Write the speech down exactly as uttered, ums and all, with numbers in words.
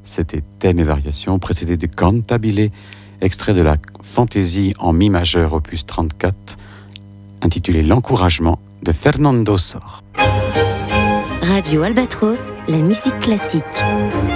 C'était Thèmes et variations, précédé de Cantabile, extrait de la Fantaisie en mi majeur opus trente-quatre, intitulé L'encouragement de Fernando Sor. Radio Albatros, la musique classique.